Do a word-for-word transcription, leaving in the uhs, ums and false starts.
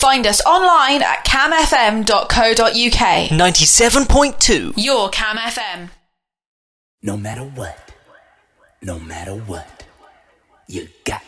Find us online at cam f m dot co dot u k. ninety-seven point two. Your Cam F M. No matter what, no matter what, you got